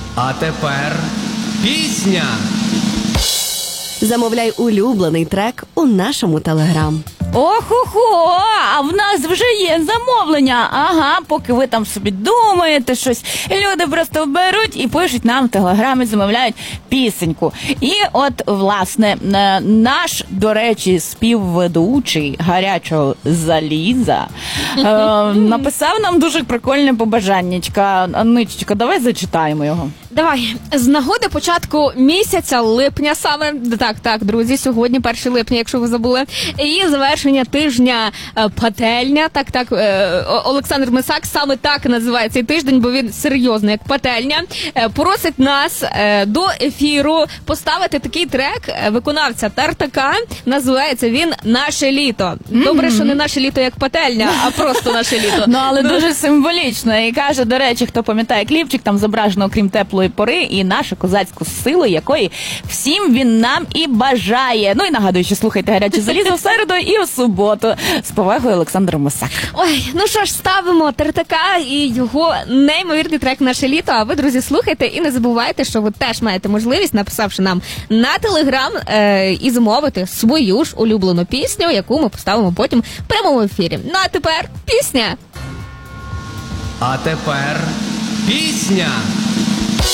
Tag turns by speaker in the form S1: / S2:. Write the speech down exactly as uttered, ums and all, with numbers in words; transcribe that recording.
S1: А тепер пісня.
S2: Замовляй улюблений трек у нашому Телеграм.
S3: Охо-хо, а в нас вже є замовлення. Ага, поки ви там собі думаєте щось, люди просто беруть і пишуть нам в Телеграмі, замовляють пісеньку. І от, власне, наш, до речі, співведучий «Гарячого заліза» е, написав нам дуже прикольне побажаннячка. Анничечка, давай зачитаємо його.
S4: Давай, з нагоди початку місяця липня саме, так, так, друзі, сьогодні перше липня, якщо ви забули, і завершення тижня пательня, так, так, Олександр Мисак саме так називає цей тиждень, бо він серйозно, як пательня, просить нас до ефіру поставити такий трек виконавця Тартака, називається він «Наше літо». Добре, mm-hmm. що не «Наше літо» як пательня, а просто «Наше літо».
S3: Ну, але дуже символічно. І каже, до речі, хто пам'ятає кліпчик, там зображено, окрім теплої пори, і нашу козацьку силу, якої всім він нам і бажає. Ну і нагадую, що слухайте «Гаряче залізо» в середу і в суботу. З повагою, Олександр Мисак.
S4: Ой, ну що ж, ставимо Тартака і його неймовірний трек «Наше літо». А ви, друзі, слухайте і не забувайте, що ви теж маєте можливість, написавши нам на Телеграм, е- і замовити свою ж улюблену пісню, яку ми поставимо потім в прямому ефірі. Ну а тепер пісня.
S1: А тепер пісня.